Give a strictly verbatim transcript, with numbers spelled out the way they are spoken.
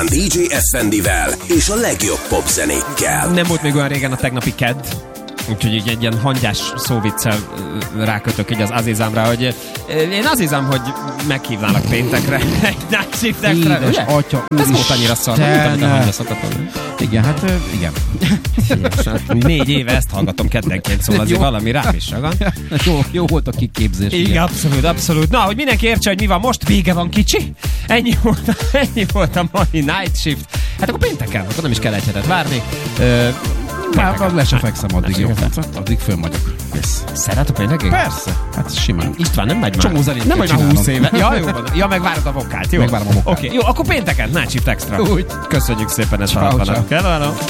dé dzsé Effendivel és a legjobb popzenékkel. Nem volt még olyan régen a tegnapi kedd, úgyhogy így egy ilyen hangyás szóviccel rákötök így az Azizámra, hogy én Azizám, hogy meghívnálak péntekre egy Night Shift-ekre. Édes atya, ez volt annyira szar, mint a hangja szokott volna. Igen, hát igen. Négy éve ezt hallgatom keddenként, szóval azért valami rám is ragad. Jó, jó volt a kiképzés. Igen, igen, abszolút, abszolút. Na, hogy mindenki értse, hogy mi van most, vége van kicsi. Ennyi volt, ennyi volt a mai Night Shift. Hát akkor pénteken, akkor nem is kell egy hetet várni. Ö, Már le se fekszem addig, jó. Addig fönn vagyok. Yes. Szeret a péntekig? Persze, hát simán. István, nem megy már. Csomó zenét nem kell megy már húsz éve. csinálnom. Ja, jó van. Ja, megvárod a vokát, jó? Megvárom a vokát. Oké, okay, jó, akkor pénteken Night Shift Extra. Úgy. Köszönjük szépen, ezt Ciao, hallganak. ciao. Hello, hello.